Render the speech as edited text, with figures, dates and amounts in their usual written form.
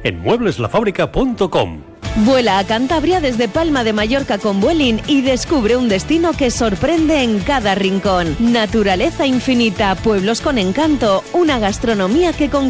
en muebleslafábrica.com. Vuela a Cantabria desde Palma de Mallorca con Vueling y descubre un destino que sorprende en cada rincón. Naturaleza infinita, pueblos con encanto, una gastronomía que